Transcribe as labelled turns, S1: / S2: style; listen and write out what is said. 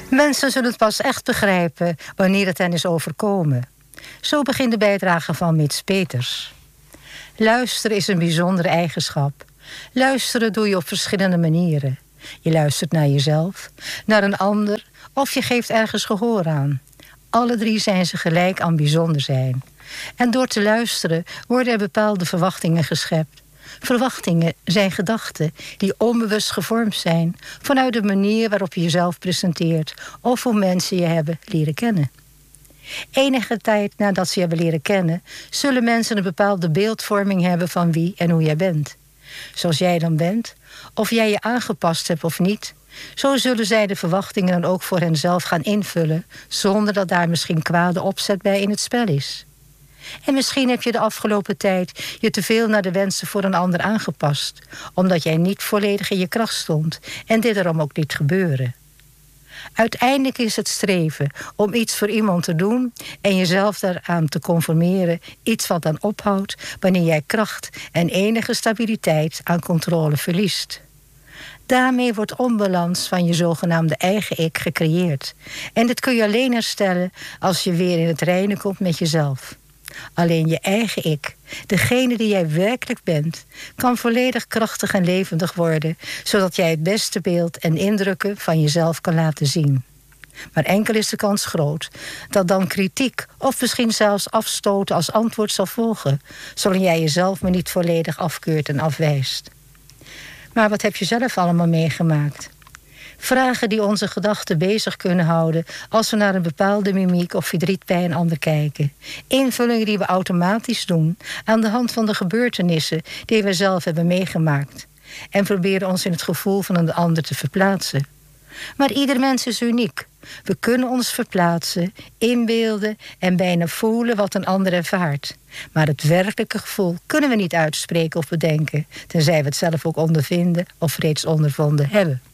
S1: Mensen zullen het pas echt begrijpen wanneer het hen is overkomen. Zo begint de bijdrage van Mits Peters. Luisteren is een bijzondere eigenschap. Luisteren doe je op verschillende manieren. Je luistert naar jezelf, naar een ander of je geeft ergens gehoor aan. Alle drie zijn ze gelijk aan bijzonder zijn. En door te luisteren worden er bepaalde verwachtingen geschept. Verwachtingen zijn gedachten die onbewust gevormd zijn vanuit de manier waarop je jezelf presenteert of hoe mensen je hebben leren kennen. Enige tijd nadat ze je hebben leren kennen, zullen mensen een bepaalde beeldvorming hebben van wie en hoe jij bent. Zoals jij dan bent, of jij je aangepast hebt of niet, zo zullen zij de verwachtingen dan ook voor henzelf gaan invullen, zonder dat daar misschien kwade opzet bij in het spel is. En misschien heb je de afgelopen tijd je te veel naar de wensen voor een ander aangepast, omdat jij niet volledig in je kracht stond en dit erom ook niet gebeuren. Uiteindelijk is het streven om iets voor iemand te doen en jezelf daaraan te conformeren iets wat dan ophoudt wanneer jij kracht en enige stabiliteit aan controle verliest. Daarmee wordt onbalans van je zogenaamde eigen ik gecreëerd. En dit kun je alleen herstellen als je weer in het reine komt met jezelf. Alleen je eigen ik, degene die jij werkelijk bent, kan volledig krachtig en levendig worden, zodat jij het beste beeld en indrukken van jezelf kan laten zien. Maar enkel is de kans groot dat dan kritiek of misschien zelfs afstoten als antwoord zal volgen, zolang jij jezelf maar niet volledig afkeurt en afwijst. Maar wat heb je zelf allemaal meegemaakt? Vragen die onze gedachten bezig kunnen houden als we naar een bepaalde mimiek of verdriet bij een ander kijken. Invullingen die we automatisch doen aan de hand van de gebeurtenissen die we zelf hebben meegemaakt. En proberen ons in het gevoel van een ander te verplaatsen. Maar ieder mens is uniek. We kunnen ons verplaatsen, inbeelden en bijna voelen wat een ander ervaart. Maar het werkelijke gevoel kunnen we niet uitspreken of bedenken, tenzij we het zelf ook ondervinden of reeds ondervonden hebben.